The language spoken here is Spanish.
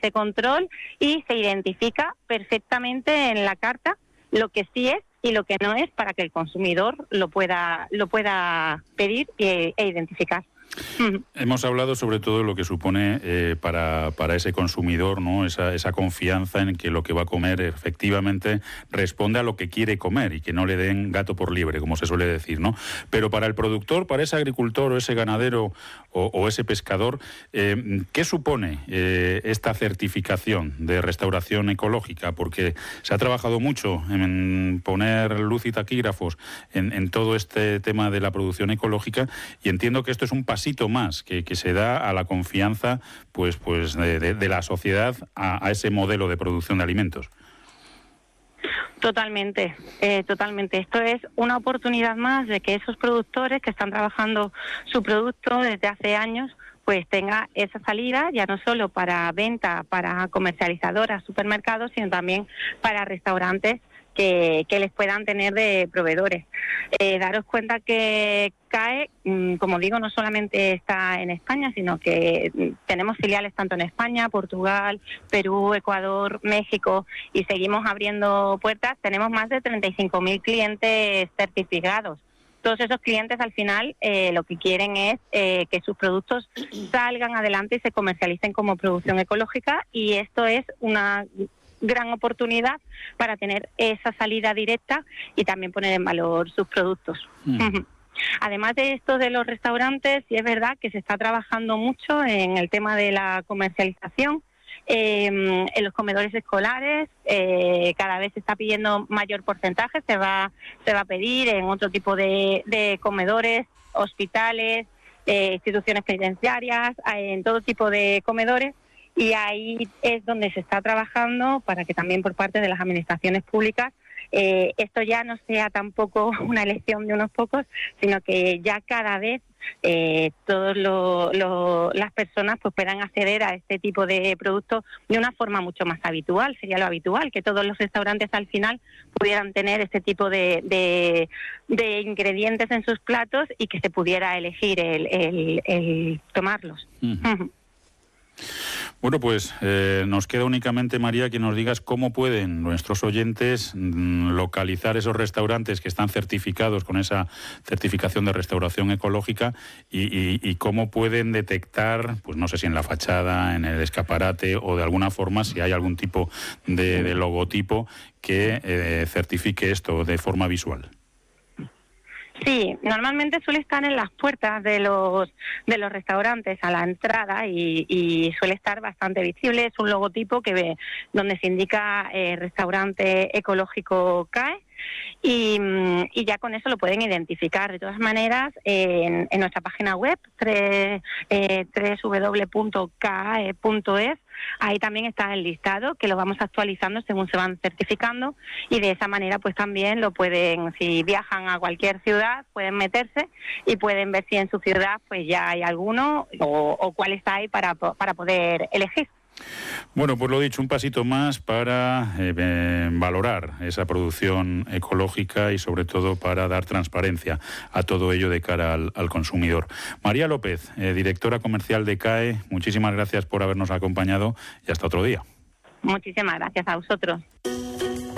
ese control y se identifica perfectamente en la carta lo que sí es y lo que no es, para que el consumidor lo pueda pedir e identificar. Hemos hablado sobre todo de lo que supone para ese consumidor, ¿no? Esa confianza en que lo que va a comer efectivamente responde a lo que quiere comer y que no le den gato por liebre, como se suele decir, ¿no? Pero para el productor, para ese agricultor o ese ganadero o ese pescador, ¿qué supone esta certificación de restauración ecológica? Porque se ha trabajado mucho en poner luz y taquígrafos en todo este tema de la producción ecológica, y entiendo que esto es un pasito más que se da a la confianza pues de la sociedad a ese modelo de producción de alimentos. Totalmente, totalmente. Esto es una oportunidad más de que esos productores que están trabajando su producto desde hace años pues tenga esa salida, ya no solo para venta, para comercializadoras, supermercados, sino también para restaurantes que les puedan tener de proveedores. Daros cuenta que CAE, como digo, no solamente está en España, sino que tenemos filiales tanto en España, Portugal, Perú, Ecuador, México, y seguimos abriendo puertas. Tenemos más de 35.000 clientes certificados. Todos esos clientes al final lo que quieren es que sus productos salgan adelante y se comercialicen como producción ecológica, y esto es una gran oportunidad para tener esa salida directa y también poner en valor sus productos. Además de esto de los restaurantes, sí es verdad que se está trabajando mucho en el tema de la comercialización. En los comedores escolares cada vez se está pidiendo mayor porcentaje, se va a pedir en otro tipo de comedores, hospitales, instituciones penitenciarias, en todo tipo de comedores. Y ahí es donde se está trabajando para que también por parte de las administraciones públicas esto ya no sea tampoco una elección de unos pocos, sino que ya cada vez todas las personas pues puedan acceder a este tipo de productos de una forma mucho más habitual. Sería lo habitual, que todos los restaurantes al final pudieran tener este tipo de ingredientes en sus platos y que se pudiera elegir el tomarlos. Bueno, pues nos queda únicamente, María, que nos digas cómo pueden nuestros oyentes localizar esos restaurantes que están certificados con esa certificación de restauración ecológica y cómo pueden detectar, pues no sé si en la fachada, en el escaparate o de alguna forma si hay algún tipo de logotipo que certifique esto de forma visual. Sí, normalmente suele estar en las puertas de los restaurantes a la entrada y suele estar bastante visible. Es un logotipo donde se indica restaurante ecológico CAE. Y ya con eso lo pueden identificar. De todas maneras, en nuestra página web www.cae.es, ahí también está el listado, que lo vamos actualizando según se van certificando, y de esa manera pues también lo pueden, si viajan a cualquier ciudad, pueden meterse y pueden ver si en su ciudad pues ya hay alguno o cuáles hay para poder elegir. Bueno, pues lo dicho, un pasito más para valorar esa producción ecológica y sobre todo para dar transparencia a todo ello de cara al consumidor. María López, directora comercial de CAE, muchísimas gracias por habernos acompañado y hasta otro día. Muchísimas gracias a vosotros.